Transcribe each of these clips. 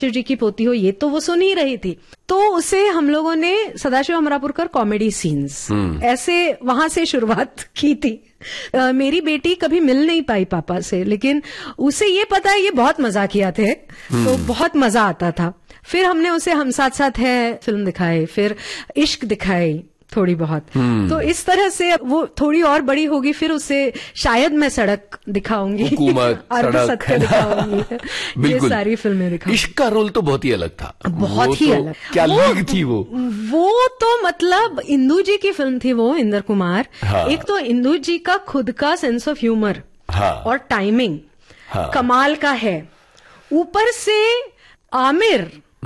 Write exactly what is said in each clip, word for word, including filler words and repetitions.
जी की पोती हो, ये तो वो सुन ही रही थी। तो उसे हम लोगों ने सदाशिव अमरापुरकर कॉमेडी सीन्स ऐसे वहां से शुरुआत की थी। uh, मेरी बेटी कभी मिल नहीं पाई पापा से, लेकिन उसे ये पता है ये बहुत मजाकिया थे, तो बहुत मजा आता था। फिर हमने उसे हम साथ साथ है फिल्म दिखाई, फिर इश्क दिखाई थोड़ी बहुत। तो इस तरह से वो थोड़ी और बड़ी होगी, फिर उसे शायद मैं सड़क दिखाऊंगी, अर्ध सत्य दिखाऊंगी, ये सारी फिल्में दिखाऊंगी। इश्क का रोल तो बहुत ही अलग था, बहुत ही तो अलग। क्या लीग थी वो वो तो मतलब इंदु जी की फिल्म थी वो, इंदर कुमार। हाँ। एक तो इंदु जी का खुद का सेंस ऑफ ह्यूमर हाँ। और टाइमिंग हाँ। कमाल का है। ऊपर से आमिर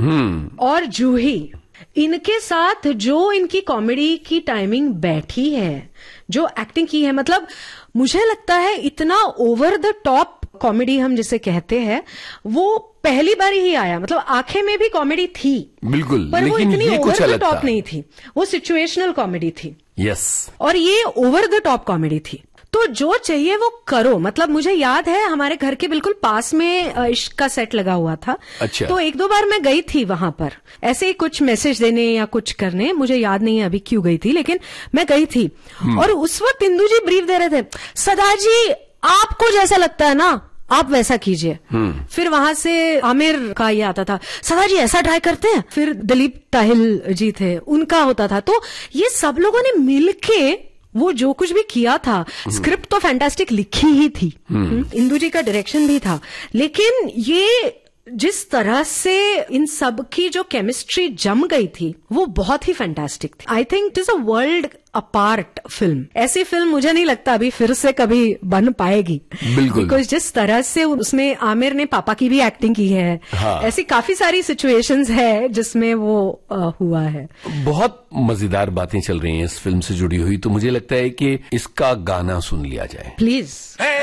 और जूही, इनके साथ जो इनकी कॉमेडी की टाइमिंग बैठी है, जो एक्टिंग की है, मतलब मुझे लगता है इतना ओवर द टॉप कॉमेडी हम जिसे कहते हैं वो पहली बार ही आया। मतलब आंखें में भी कॉमेडी थी बिल्कुल, पर वो इतनी ओवर द टॉप नहीं थी, वो सिचुएशनल कॉमेडी थी। यस। और ये ओवर द टॉप कॉमेडी थी। तो जो चाहिए वो करो। मतलब मुझे याद है हमारे घर के बिल्कुल पास में इश्क का सेट लगा हुआ था। अच्छा। तो एक दो बार मैं गई थी वहां पर ऐसे ही कुछ मैसेज देने या कुछ करने, मुझे याद नहीं है अभी क्यों गई थी, लेकिन मैं गई थी। और उस वक्त इंदु जी ब्रीफ दे रहे थे, सदा जी आपको जैसा लगता है ना आप वैसा कीजिए। फिर वहां से आमिर का ये आता था, सदा जी ऐसा ट्राई करते हैं। फिर दिलीप ताहिल जी थे, उनका होता था। तो ये सब लोगों ने मिलके वो जो कुछ भी किया था, स्क्रिप्ट तो फैंटास्टिक लिखी ही थी, इंदु जी का डायरेक्शन भी था, लेकिन ये जिस तरह से इन सब की जो केमिस्ट्री जम गई थी वो बहुत ही फैंटास्टिक थी। I think it is a world apart film. ऐसी फिल्म मुझे नहीं लगता अभी फिर से कभी बन पाएगी, बिल्कुल। बिकॉज जिस तरह से उसमें आमिर ने पापा की भी एक्टिंग की है, हाँ। ऐसी काफी सारी सिचुएशंस है जिसमें वो आ, हुआ है। बहुत मजेदार बातें चल रही हैं इस फिल्म से जुड़ी हुई, तो मुझे लगता है कि इसका गाना सुन लिया जाए प्लीज।